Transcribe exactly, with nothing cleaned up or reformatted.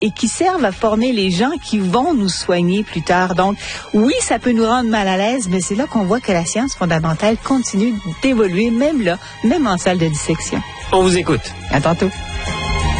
et qui servent à former les gens qui vont nous soigner plus tard. Donc, oui, ça peut nous rendre mal à l'aise, mais c'est là qu'on voit que la science fondamentale continue d'évoluer, même là, même en salle de dissection. On vous écoute. À tantôt.